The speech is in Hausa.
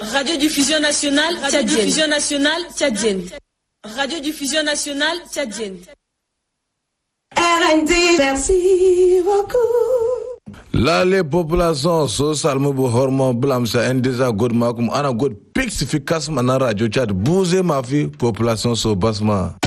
Radiodiffusion nationale tchadienne. Radiodiffusion nationale tchadienne. Radiodiffusion nationale tchadienne. RND, merci beaucoup. La les populations so salmu bu hormon blam sa endeza god makum ana god pix fi kasma na radio chat bouze ma fi population so basma